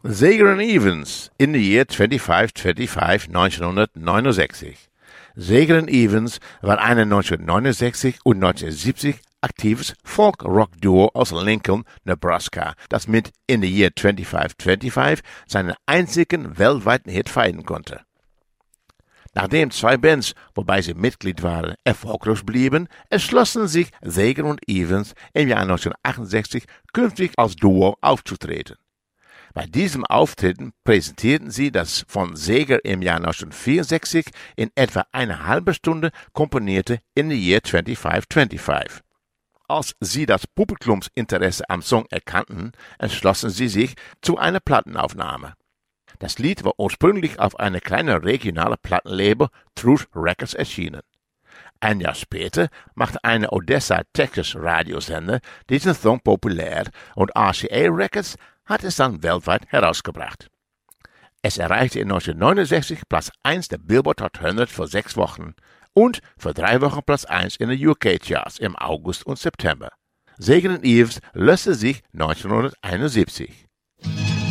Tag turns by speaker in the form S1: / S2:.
S1: Sager and Evans in the year 2525 1969. Sager and Evans war ein 1969 und 1970 aktives Folk-Rock-Duo aus Lincoln, Nebraska, das mit In the Year 2525 seinen einzigen weltweiten Hit feiern konnte. Nachdem zwei Bands, wobei sie Mitglied waren, erfolglos blieben, entschlossen sich Sager und Evans im Jahr 1968 künftig als Duo aufzutreten. Bei diesem Auftreten präsentierten sie das von Sager im Jahr 1964 in etwa eine halbe Stunde komponierte In the Year 2525. Als sie das Publikumsinteresse am Song erkannten, entschlossen sie sich zu einer Plattenaufnahme. Das Lied war ursprünglich auf einer kleinen regionalen Plattenlabel Truth Records erschienen. Ein Jahr später machte eine Odessa, Texas Radiosender diesen Song populär und RCA Records hat es dann weltweit herausgebracht. Es erreichte in 1969 Platz 1 der Billboard Hot 100 für 6 Wochen und für 3 Wochen Platz 1 in den UK-Charts im August und September. Sager and Evans löste sich 1971.